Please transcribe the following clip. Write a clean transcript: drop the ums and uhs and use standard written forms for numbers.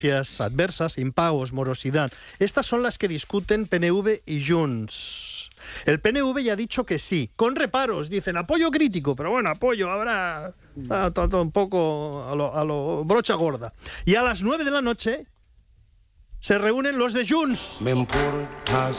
adversas, impagos, morosidad. Estas son las que discuten PNV y Junts. El PNV ya ha dicho que sí, con reparos, dicen apoyo crítico, pero bueno, apoyo habrá todo un poco a lo brocha gorda. Y a las 9 de la noche se reúnen los de Junts. Me importas